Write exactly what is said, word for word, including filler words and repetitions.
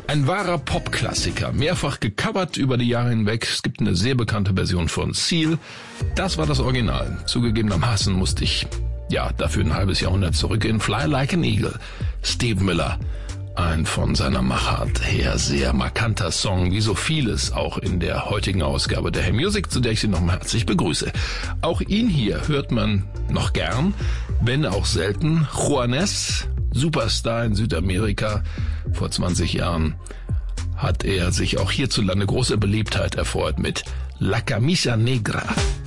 Ein wahrer Popklassiker, mehrfach gecovert über die Jahre hinweg. Es gibt eine sehr bekannte Version von Seal. Das war das Original. Zugegebenermaßen musste ich, ja, dafür ein halbes Jahrhundert zurückgehen. Fly Like an Eagle, Steve Miller. Ein von seiner Machart her sehr markanter Song, wie so vieles auch in der heutigen Ausgabe der Hey Music, zu der ich Sie nochmal herzlich begrüße. Auch ihn hier hört man noch gern, wenn auch selten. Juanes, Superstar in Südamerika. Vor zwanzig Jahren hat er sich auch hierzulande große Beliebtheit erfreut mit La Camisa Negra.